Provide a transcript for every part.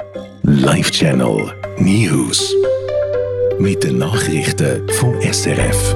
Live Channel News. Mit den Nachrichten vom SRF.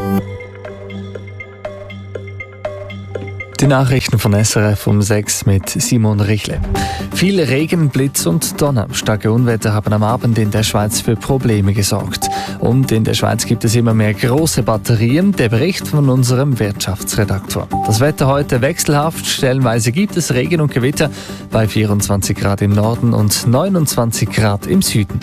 Die Nachrichten von SRF um 6 mit Simon Richle. Viel Regen, Blitz und Donner. Starke Unwetter haben am Abend in der Schweiz für Probleme gesorgt. Und in der Schweiz gibt es immer mehr große Batterien. Der Bericht von unserem Wirtschaftsredaktor. Das Wetter heute wechselhaft. Stellenweise gibt es Regen und Gewitter bei 24 Grad im Norden und 29 Grad im Süden.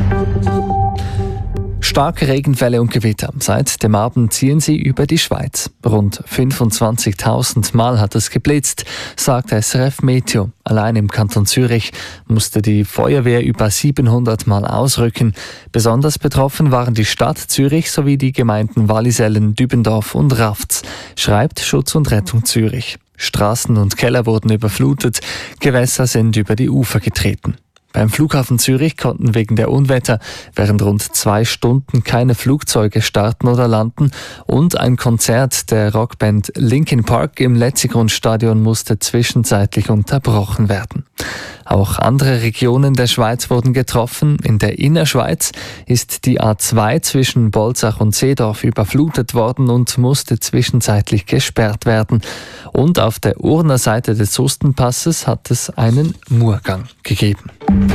Starke Regenfälle und Gewitter. Seit dem Abend ziehen sie über die Schweiz. Rund 25.000 Mal hat es geblitzt, sagt SRF Meteo. Allein im Kanton Zürich musste die Feuerwehr über 700 Mal ausrücken. Besonders betroffen waren die Stadt Zürich sowie die Gemeinden Wallisellen, Dübendorf und Rafts, schreibt Schutz und Rettung Zürich. Straßen und Keller wurden überflutet, Gewässer sind über die Ufer getreten. Beim Flughafen Zürich konnten wegen der Unwetter während rund 2 Stunden keine Flugzeuge starten oder landen und ein Konzert der Rockband Linkin Park im Letzigrund-Stadion musste zwischenzeitlich unterbrochen werden. Auch andere Regionen der Schweiz wurden getroffen. In der Innerschweiz ist die A2 zwischen Bolzach und Seedorf überflutet worden und musste zwischenzeitlich gesperrt werden. Und auf der Urner Seite des Sustenpasses hat es einen Murgang gegeben.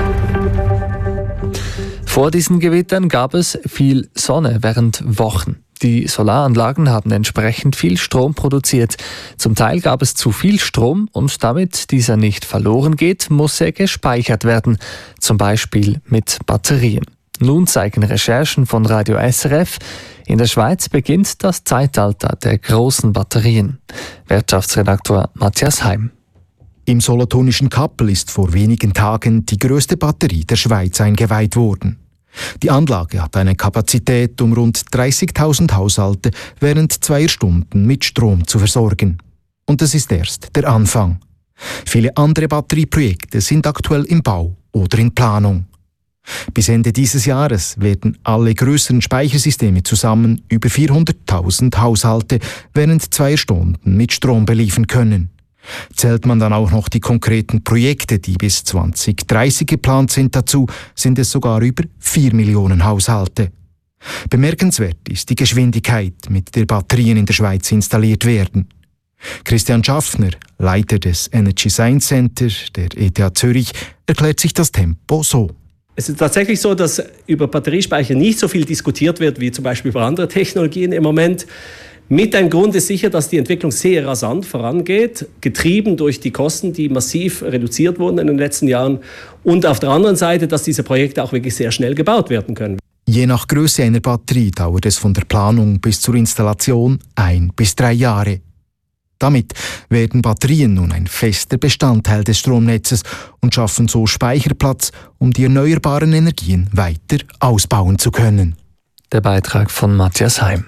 Vor diesen Gewittern gab es viel Sonne während Wochen. Die Solaranlagen haben entsprechend viel Strom produziert. Zum Teil gab es zu viel Strom und damit dieser nicht verloren geht, muss er gespeichert werden, zum Beispiel mit Batterien. Nun zeigen Recherchen von Radio SRF, in der Schweiz beginnt das Zeitalter der großen Batterien. Wirtschaftsredaktor Matthias Heim. Im solothurnischen Kappel ist vor wenigen Tagen die größte Batterie der Schweiz eingeweiht worden. Die Anlage hat eine Kapazität, um rund 30.000 Haushalte während 2 Stunden mit Strom zu versorgen. Und das ist erst der Anfang. Viele andere Batterieprojekte sind aktuell im Bau oder in Planung. Bis Ende dieses Jahres werden alle größeren Speichersysteme zusammen über 400.000 Haushalte während 2 Stunden mit Strom beliefern können. Zählt man dann auch noch die konkreten Projekte, die bis 2030 geplant sind dazu, sind es sogar über 4 Millionen Haushalte. Bemerkenswert ist die Geschwindigkeit, mit der Batterien in der Schweiz installiert werden. Christian Schaffner, Leiter des Energy Science Center der ETH Zürich, erklärt sich das Tempo so. Es ist tatsächlich so, dass über Batteriespeicher nicht so viel diskutiert wird, wie zum Beispiel über andere Technologien im Moment. Mit einem Grund ist sicher, dass die Entwicklung sehr rasant vorangeht, getrieben durch die Kosten, die massiv reduziert wurden in den letzten Jahren. Und auf der anderen Seite, dass diese Projekte auch wirklich sehr schnell gebaut werden können. Je nach Größe einer Batterie dauert es von der Planung bis zur Installation 1 bis 3 Jahre. Damit werden Batterien nun ein fester Bestandteil des Stromnetzes und schaffen so Speicherplatz, um die erneuerbaren Energien weiter ausbauen zu können. Der Beitrag von Matthias Heim.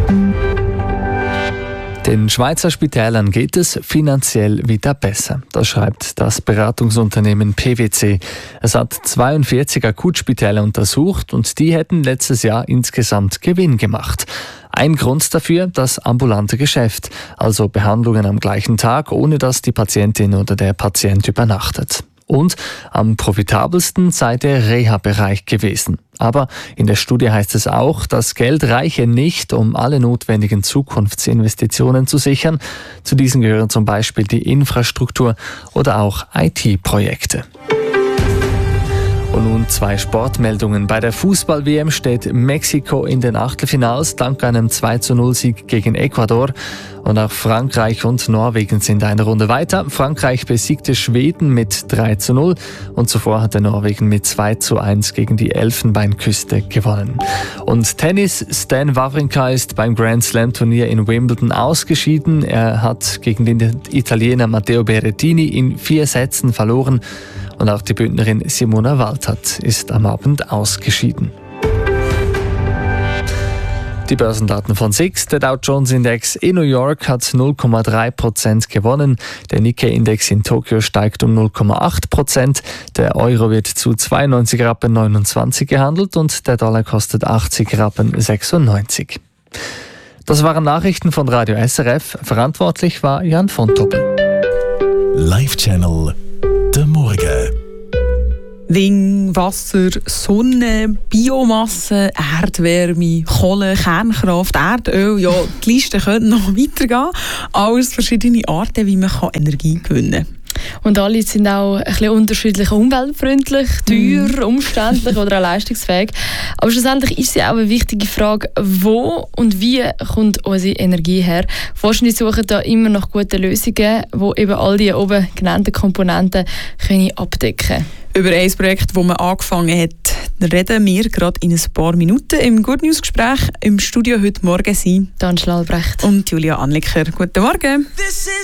Den Schweizer Spitälern geht es finanziell wieder besser. Das schreibt das Beratungsunternehmen PwC. Es hat 42 Akutspitäler untersucht und die hätten letztes Jahr insgesamt Gewinn gemacht. Ein Grund dafür, das ambulante Geschäft, also Behandlungen am gleichen Tag, ohne dass die Patientin oder der Patient übernachtet. Und am profitabelsten sei der Reha-Bereich gewesen. Aber in der Studie heißt es auch, das Geld reiche nicht, um alle notwendigen Zukunftsinvestitionen zu sichern. Zu diesen gehören zum Beispiel die Infrastruktur oder auch IT-Projekte. Und nun 2 Sportmeldungen. Bei der Fußball-WM steht Mexiko in den Achtelfinals dank einem 2:0-Sieg gegen Ecuador. Und auch Frankreich und Norwegen sind eine Runde weiter. Frankreich besiegte Schweden mit 3:0 und zuvor hatte Norwegen mit 2:1 gegen die Elfenbeinküste gewonnen. Und Tennis, Stan Wawrinka ist beim Grand Slam Turnier in Wimbledon ausgeschieden. Er hat gegen den Italiener Matteo Berrettini in 4 Sätzen verloren. Und auch die Bündnerin Simona Waltert ist am Abend ausgeschieden. Die Börsendaten von SIX. Der Dow Jones Index in New York hat 0,3% gewonnen. Der Nikkei-Index in Tokio steigt um 0,8%. Der Euro wird zu 92,29 Rappen gehandelt und der Dollar kostet 80,96 Rappen. Das waren Nachrichten von Radio SRF. Verantwortlich war Jan von Toppel. Live Channel, der Morgen. Wind, Wasser, Sonne, Biomasse, Erdwärme, Kohle, Kernkraft, Erdöl. Ja, die Liste könnte noch weitergehen. Alles verschiedene Arten, wie man Energie gewinnen kann. Und alle sind auch ein bisschen unterschiedlich umweltfreundlich, teuer, umständlich oder auch leistungsfähig. Aber schlussendlich ist es auch eine wichtige Frage, wo und wie kommt unsere Energie her? Forschende suchen da immer nach guten Lösungen, die eben all die oben genannten Komponenten können abdecken können. Über ein Projekt, das man angefangen hat, reden wir gerade in ein paar Minuten im Good News Gespräch. Im Studio heute Morgen sind Angela Albrecht und Julia Anliker. Guten Morgen.